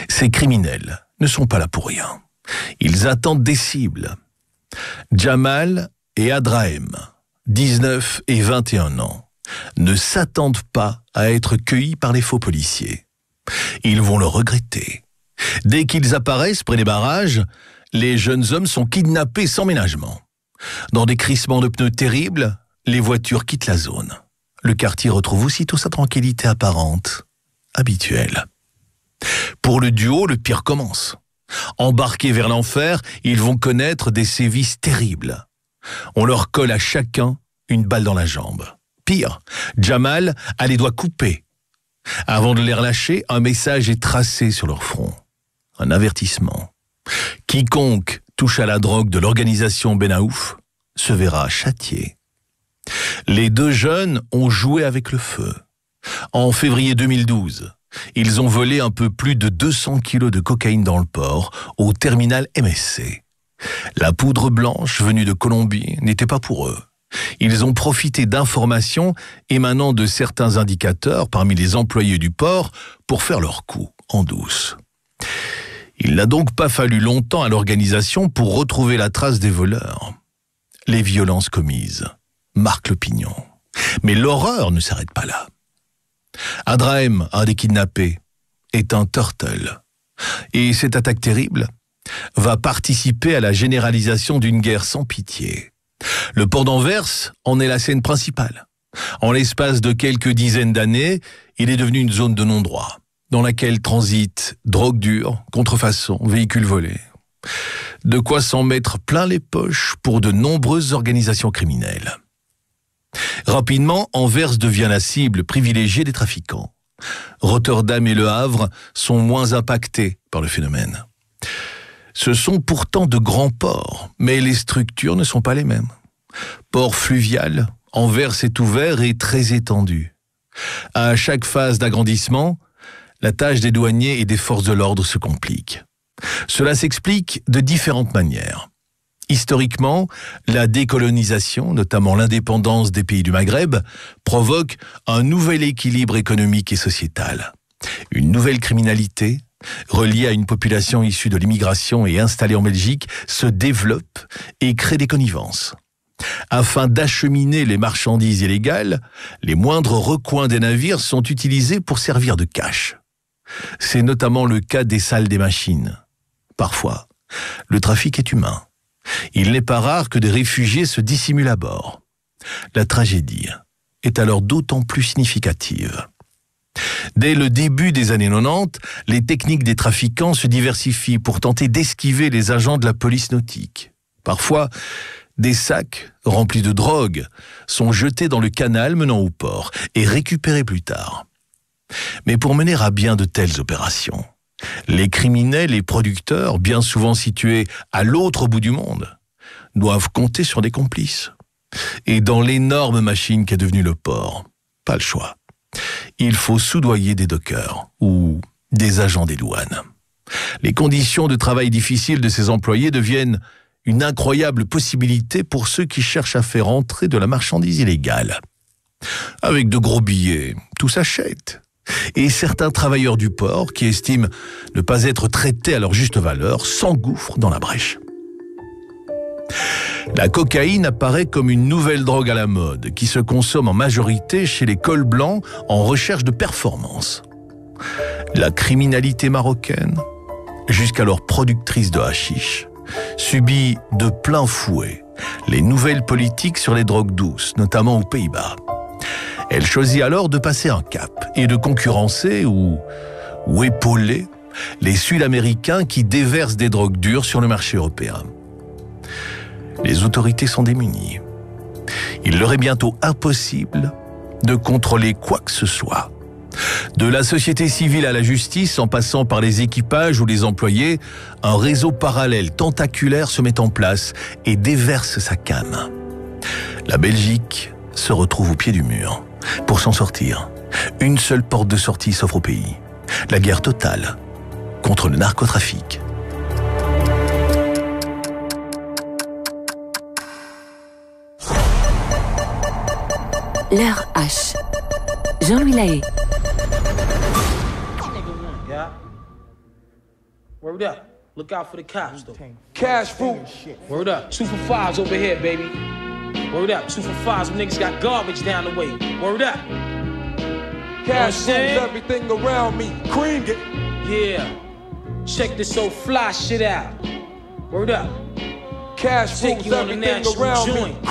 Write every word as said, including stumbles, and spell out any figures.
Ces criminels ne sont pas là pour rien. Ils attendent des cibles. Jamal et Adrahem, dix-neuf et vingt et un ans, ne s'attendent pas à être cueillis par les faux policiers. Ils vont le regretter. Dès qu'ils apparaissent près des barrages, les jeunes hommes sont kidnappés sans ménagement. Dans des crissements de pneus terribles, les voitures quittent la zone. Le quartier retrouve aussitôt sa tranquillité apparente, habituelle. Pour le duo, le pire commence. Embarqués vers l'enfer, ils vont connaître des sévices terribles. On leur colle à chacun une balle dans la jambe. Pire, Jamal a les doigts coupés. Avant de les relâcher, un message est tracé sur leur front. Un avertissement. Quiconque touche à la drogue de l'organisation Ben Aouf se verra châtié. Les deux jeunes ont joué avec le feu. En février deux mille douze, ils ont volé un peu plus de deux cents kilos de cocaïne dans le port, au terminal M S C. La poudre blanche venue de Colombie n'était pas pour eux. Ils ont profité d'informations émanant de certains indicateurs parmi les employés du port pour faire leur coup en douce. Il n'a donc pas fallu longtemps à l'organisation pour retrouver la trace des voleurs. Les violences commises marquent l'opinion. Mais l'horreur ne s'arrête pas là. Adrahem, un des kidnappés, est un turtle. Et cette attaque terrible va participer à la généralisation d'une guerre sans pitié. Le port d'Anvers en est la scène principale. En l'espace de quelques dizaines d'années, il est devenu une zone de non-droit, dans laquelle transitent drogue dure, contrefaçon, véhicules volés. De quoi s'en mettre plein les poches pour de nombreuses organisations criminelles. Rapidement, Anvers devient la cible privilégiée des trafiquants. Rotterdam et Le Havre sont moins impactés par le phénomène. Ce sont pourtant de grands ports, mais les structures ne sont pas les mêmes. Port fluvial, Anvers est ouvert et très étendu. À chaque phase d'agrandissement, la tâche des douaniers et des forces de l'ordre se complique. Cela s'explique de différentes manières. Historiquement, la décolonisation, notamment l'indépendance des pays du Maghreb, provoque un nouvel équilibre économique et sociétal. Une nouvelle criminalité, reliée à une population issue de l'immigration et installée en Belgique, se développe et crée des connivences. Afin d'acheminer les marchandises illégales, les moindres recoins des navires sont utilisés pour servir de cache. C'est notamment le cas des salles des machines. Parfois, le trafic est humain. Il n'est pas rare que des réfugiés se dissimulent à bord. La tragédie est alors d'autant plus significative. Dès le début des années quatre-vingt-dix, les techniques des trafiquants se diversifient pour tenter d'esquiver les agents de la police nautique. Parfois, des sacs remplis de drogue sont jetés dans le canal menant au port et récupérés plus tard. Mais pour mener à bien de telles opérations, les criminels et producteurs, bien souvent situés à l'autre bout du monde, doivent compter sur des complices. Et dans l'énorme machine qu'est devenue le port, pas le choix. Il faut soudoyer des dockers ou des agents des douanes. Les conditions de travail difficiles de ces employés deviennent une incroyable possibilité pour ceux qui cherchent à faire entrer de la marchandise illégale. Avec de gros billets, tout s'achète. Et certains travailleurs du port, qui estiment ne pas être traités à leur juste valeur, s'engouffrent dans la brèche. La cocaïne apparaît comme une nouvelle drogue à la mode, qui se consomme en majorité chez les cols blancs en recherche de performance. La criminalité marocaine, jusqu'alors productrice de hashish, subit de plein fouet les nouvelles politiques sur les drogues douces, notamment aux Pays-Bas. Elle choisit alors de passer un cap et de concurrencer ou, ou épauler les Sud-Américains qui déversent des drogues dures sur le marché européen. Les autorités sont démunies. Il leur est bientôt impossible de contrôler quoi que ce soit. De la société civile à la justice, en passant par les équipages ou les employés, un réseau parallèle tentaculaire se met en place et déverse sa canne. La Belgique se retrouve au pied du mur. Pour s'en sortir, une seule porte de sortie s'offre au pays. La guerre totale contre le narcotrafic. L'heure H. Jean-Louis Lahaye. Word up. Look out for the cops, though. Cash fruit. Word up. Two for fives over here, baby. Word up. Two for fives. Them niggas got garbage down the way. Word up. Cash rules everything around me. Cream it. Yeah. Check this old fly shit out. Word up. Cash Take rules you on a everything natural around joint. me.